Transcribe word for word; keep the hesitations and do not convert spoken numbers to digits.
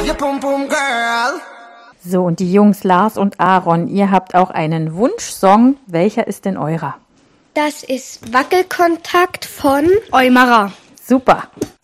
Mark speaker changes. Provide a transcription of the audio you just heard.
Speaker 1: your pum pum girl.
Speaker 2: So, und die Jungs Lars und Aaron, ihr habt auch einen Wunschsong. Welcher ist denn eurer?
Speaker 3: Das ist Wackelkontakt von Eumara.
Speaker 2: Super.